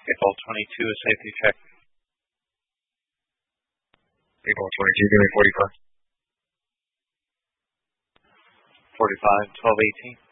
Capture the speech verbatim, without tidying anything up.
April twenty-two, a safety check. April twenty-two, give me forty-five. forty-five, twelve eighteen.